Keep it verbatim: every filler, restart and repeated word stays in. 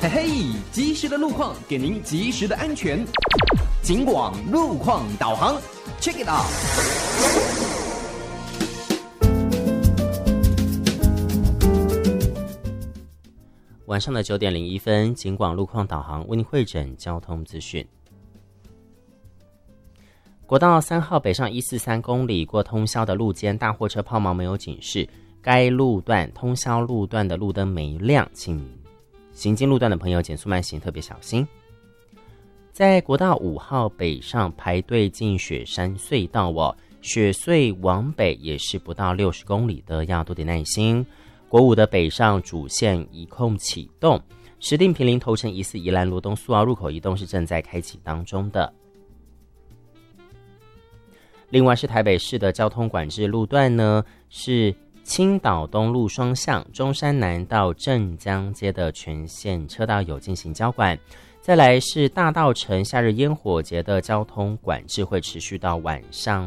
嘿嘿，及时的路况给您及时的安全。警广路况导航 ，check it out。 晚上的九点零一分，警广路况导航为您汇整交通资讯。国道三号北上一四三公里过通霄的路肩，大货车抛锚没有警示，该路段通霄路段的路灯没亮，请行经路段的朋友减速慢行，特别小心。在国道五号北上排队进雪山隧道哦，雪隧往北也是不到六十公里的，要多点耐心。国五的北上主线一控启动，石碇坪林头城疑似宜兰罗东苏澳入口移动是正在开启当中的。另外是台北市的交通管制路段呢，是青岛东路双向中山南到镇江街的全线车道有进行交管。再来是大稻埕夏日烟火节的交通管制会持续到晚上